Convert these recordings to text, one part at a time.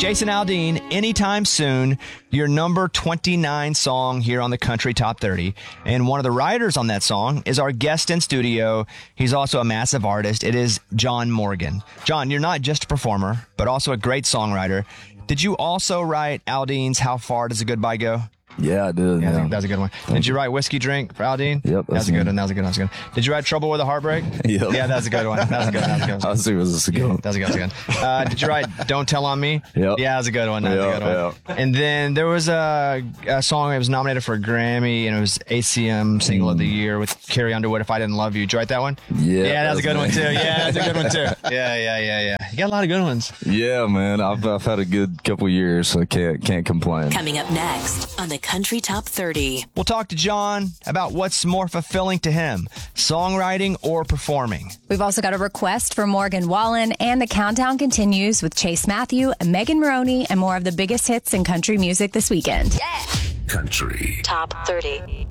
Jason Aldean, Anytime Soon, your number 29 song here on the Country Top 30. And one of the writers on that song is our guest in studio. He's also a massive artist. It is John Morgan. John, you're not just a performer, but also a great songwriter. Did you also write Aldean's How Far Does a Goodbye Go? Yeah, I did. Yeah, I yeah. think that's a good one. Did you write Whiskey Drink for Aldean? Yep. That's a good one. That was a good one. Did you write Trouble with a Heartbreak? Yep. Yeah, that's a good one. That was a good one. I was thinking, was this a good one? That's a good one. Did you write Don't Tell on Me? Yep. Yeah, that was a good one. That was a good one. And then there was a song that was nominated for a Grammy, and it was ACM Single of the Year with Carrie Underwood, If I Didn't Love You. Did you write that one? Yeah. Yeah, that's a good one, too. Yeah, that's a good one, too. Yeah. You got a lot of good ones. Yeah, man. I've had a good couple years, so I can't complain. Coming up next on the Country Top 30. We'll talk to John about what's more fulfilling to him, songwriting or performing. We've also got a request for Morgan Wallen, and the countdown continues with Chase Matthew, Megan Maroney, and more of the biggest hits in country music this weekend. Yeah. Country Top 30.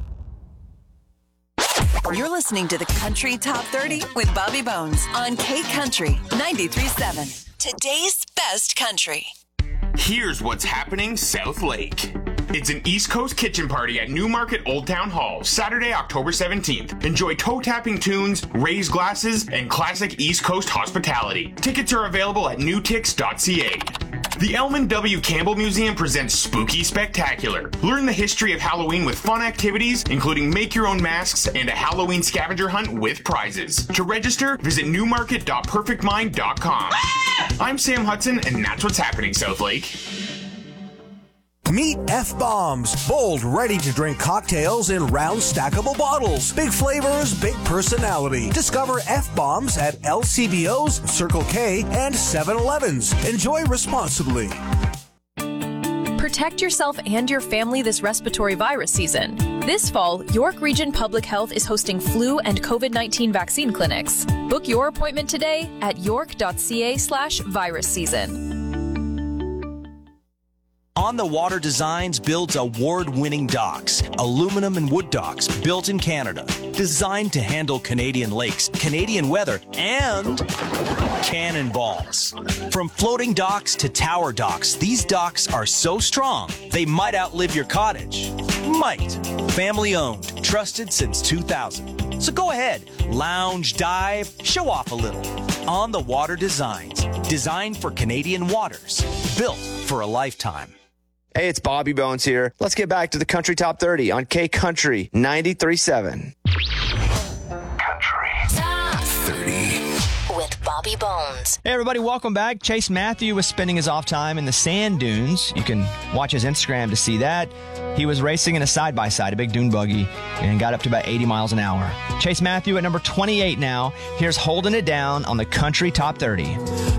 You're listening to the Country Top 30 with Bobby Bones on K Country 93.7. Today's best country. Here's what's happening South Lake. It's an East Coast kitchen party at Newmarket Old Town Hall, Saturday, October 17th. Enjoy toe-tapping tunes, raised glasses, and classic East Coast hospitality. Tickets are available at newtix.ca. The Elman W. Campbell Museum presents Spooky Spectacular. Learn the history of Halloween with fun activities, including make-your-own masks and a Halloween scavenger hunt with prizes. To register, visit newmarket.perfectmind.com. I'm Sam Hudson, and that's what's happening, South Lake. Meet F-Bombs, bold, ready-to-drink cocktails in round, stackable bottles. Big flavors, big personality. Discover F-Bombs at LCBOs, Circle K, and 7-Elevens. Enjoy responsibly. Protect yourself and your family this respiratory virus season. This fall, York Region Public Health is hosting flu and COVID-19 vaccine clinics. Book your appointment today at york.ca/virus season. On the Water Designs builds award-winning docks, aluminum and wood docks built in Canada, designed to handle Canadian lakes, Canadian weather, and cannonballs. From floating docks to tower docks, these docks are so strong, they might outlive your cottage. Might. Family owned, trusted since 2000. So go ahead, lounge, dive, show off a little. On the Water Designs, designed for Canadian waters, built for a lifetime. Hey, it's Bobby Bones here. Let's get back to the Country Top 30 on K Country 93.7. Country Top 30. with Bobby Bones. Hey, everybody, welcome back. Chase Matthew was spending his off time in the sand dunes. You can watch his Instagram to see that. He was racing in a side-by-side, a big dune buggy, and got up to about 80 miles an hour. Chase Matthew at number 28 now. Here's Holding It Down on the Country Top 30.